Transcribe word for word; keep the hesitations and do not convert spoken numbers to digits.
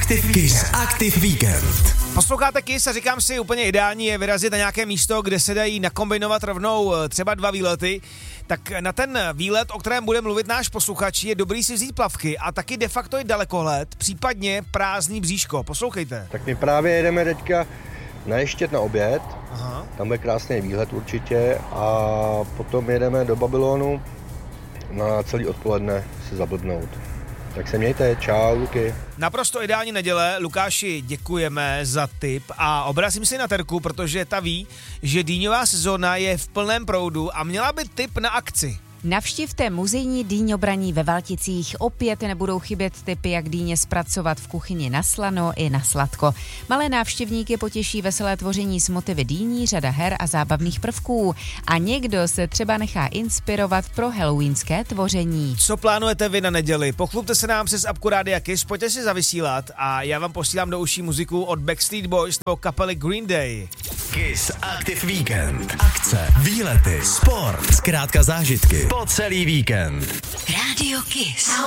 Aktiv Kiss Aktiv Víkend. Posloucháte Kiss a říkám si, úplně ideální je vyrazit na nějaké místo, kde se dají nakombinovat rovnou třeba dva výlety. Tak na ten výlet, o kterém bude mluvit náš posluchač, je dobrý si vzít plavky a taky de facto i dalekohled, případně prázdný bříško. Poslouchejte. Tak my právě jedeme teďka na Ještěd na oběd. Aha. Tam bude krásný výhled určitě a potom jedeme do Babylonu na celý odpoledne se zablbnout. Tak se mějte, čau, Luky. Naprosto ideální neděle, Lukáši, děkujeme za tip a obrazím si na Terku, protože ta ví, že dýňová sezóna je v plném proudu a měla by tip na akci. Navštivte muzejní dýňobraní ve Valticích. Opět nebudou chybět tipy, jak dýně zpracovat v kuchyni na slano i na sladko. Malé návštěvníky potěší veselé tvoření s motivy dýní, řada her a zábavných prvků. A někdo se třeba nechá inspirovat pro halloweenské tvoření. Co plánujete vy na neděli? Pochlupte se nám přes apku Rádia Kiss, pojďte si zavysílat a já vám posílám do uší muziku od Backstreet Boys nebo kapely Green Day. Kiss Aktiv Víkend. Akce, výlety, sport, zkrátka zážitky po celý víkend. Rádio Kiss.